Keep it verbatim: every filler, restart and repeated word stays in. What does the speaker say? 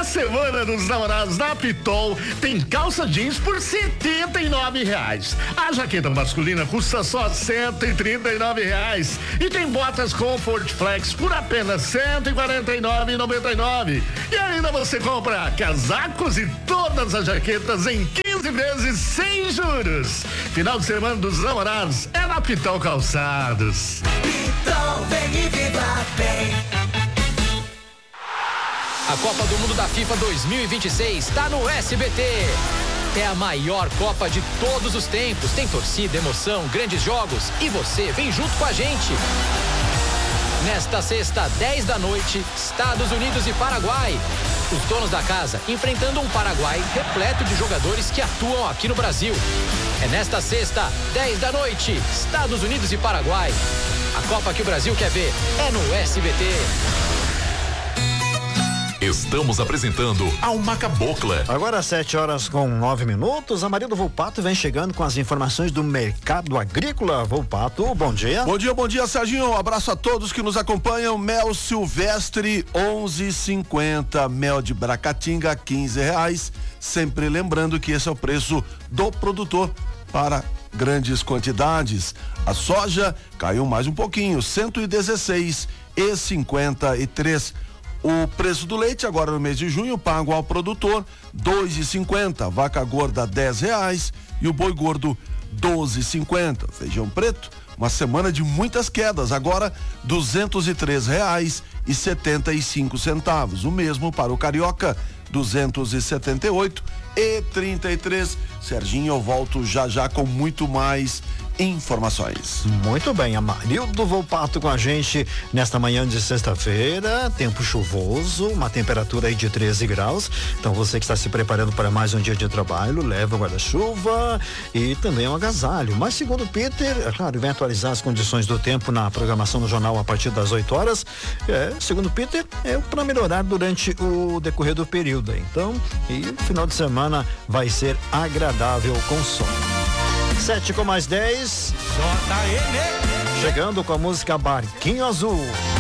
semana dos namorados da Pitol tem calça jeans por setenta e nove reais. A jaqueta masculina custa só cento e trinta e nove reais. E tem botas Comfort Flex por apenas cento e quarenta e nove reais e noventa e nove centavos. E ainda você compra casacos e todas as jaquetas em quinze vezes sem juros. Final de semana dos namorados é na Pitol Calçados. Pitol, vem e viva bem. A Copa do Mundo da FIFA dois mil e vinte e seis está no S B T. É a maior Copa de todos os tempos. Tem torcida, emoção, grandes jogos e você vem junto com a gente. Nesta sexta, dez da noite, Estados Unidos e Paraguai. Os donos da casa enfrentando um Paraguai repleto de jogadores que atuam aqui no Brasil. É nesta sexta, dez da noite, Estados Unidos e Paraguai. A Copa que o Brasil quer ver é no S B T. Estamos apresentando Alma Cabocla. Agora sete horas com nove minutos. Amarildo Volpato vem chegando com as informações do mercado agrícola. Volpato, bom dia. Bom dia, bom dia, Serginho. Um abraço a todos que nos acompanham. Mel silvestre onze e cinquenta, mel de Bracatinga quinze reais. Sempre lembrando que esse é o preço do produtor para grandes quantidades. A soja caiu mais um pouquinho, cento e dezesseis e cinquenta e três. O preço do leite agora no mês de junho pago ao produtor dois e cinquenta, vaca gorda dez reais e o boi gordo doze e cinquenta. Feijão preto, uma semana de muitas quedas, agora duzentos e três reais e setenta e cinco centavos. O mesmo para o carioca, duzentos e setenta e oito e trinta e três. Serginho, eu volto já já com muito mais informações. Muito bem, Amarildo Volpato com a gente nesta manhã de sexta-feira, tempo chuvoso, uma temperatura aí de treze graus, então você que está se preparando para mais um dia de trabalho, leva o guarda-chuva e também um agasalho, mas segundo o Peter, é claro, vem atualizar as condições do tempo na programação do jornal a partir das oito horas, é, segundo o Peter, é para melhorar durante o decorrer do período, então, e o final de semana vai ser agradável com sol. Sete com mais dez. Chegando com a música Barquinho Azul.